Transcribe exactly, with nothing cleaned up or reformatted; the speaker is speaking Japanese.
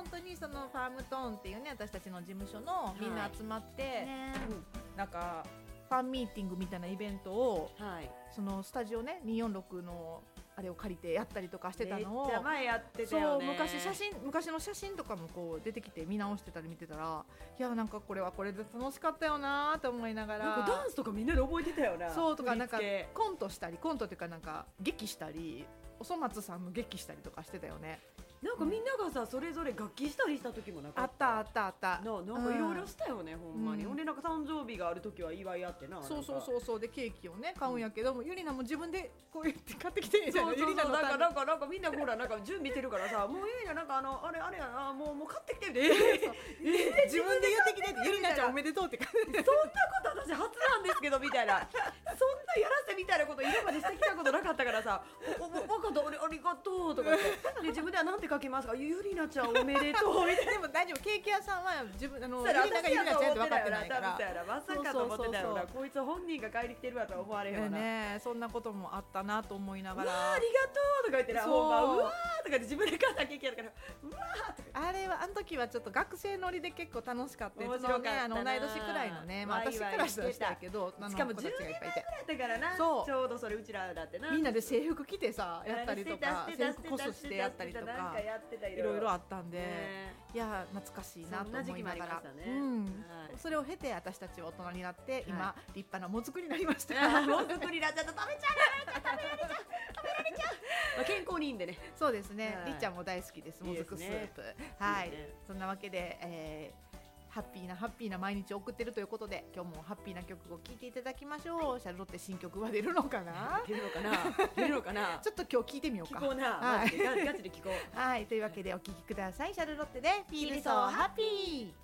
本当にそのファームトーンっていうね私たちの事務所のみんな集まって、はいねうん、なんかファンミーティングみたいなイベントを、はい、そのスタジオねにーよんろくのあれを借りてやったりとかしてたのをめっちゃ前やってたよね。 そう昔写真昔の写真とかもこう出てきて見直してたり見てたらいやなんかこれはこれで楽しかったよなと思いながらなんかダンスとかみんなで覚えてたよな。 そうとかなんかコントしたりコントっていうかなんか劇したりおそ松さんの劇したりとかしてたよね。 なんかみんながさそれぞれ楽器したりした時もなかった。 あったあったあったななんかいろいろしたよね、うん、ほんまに、うん、俺なんか誕生日がある時は祝いあってな。 そうそうそうそうでケーキをね買うんやけども、うん、ゆりなも自分でこうやって買ってきてそうそうそうなんかなんかなんかみんなほらなんか準備してるからさもうゆりななんかあのあれあれやなもうもう買ってきてみたいなえー、自分で言ってきてってゆりなちゃんおめでとうって感じそんなこと私初なんですけどみたいなそんなやらせみたいなこと今までしてきたことなかったからさおお分かったありがとうとか言ってで自分ではなんて書きますかゆりなちゃんおめでとうみたいなでも大丈夫ケーキ屋さんは自分あのゆりながゆりなちゃんって分かってないからまさかと思ってたよなこいつ本人が帰り来てるわとは思われへんわな、 ね、そんなこともあったなと思いながらうわありがとうとか言ってなほんまうわーとか言って自分で買ったケーキやからうわーとかあれはあの時はちょっと学生乗りで結構楽しかった面白かったな、ね、あの同い年くらいのね、まあ、私クラスでしたけどしかもじゅうねんまえぐらいだからなそうちょうどそれうちらだってなみんなで制服着てさやったりとか制服コスしてやったりとかいろいろあったんで、ね、いや懐かしいなと思いながらそんな時期もありましたね、うんはい、それを経て私たちは大人になって今、はい、立派なもずくになりましたもずくになっちゃった食べちゃう食べられちゃう食べられちゃうまあ健康にいいんでねそうですね、はい、りっちゃんも大好きですもずくスープいい、ね、はい、ね、そんなわけで、えーハッピーなハッピーな毎日を送ってるということで今日もハッピーな曲を聴いていただきましょう、はい、シャルロッテ新曲は出るのかな出るのかな出るのかなちょっと今日聴いてみようか聞こうな、はい、ガチで聞こうはいというわけでお聴きくださいシャルロッテで Feel So Happy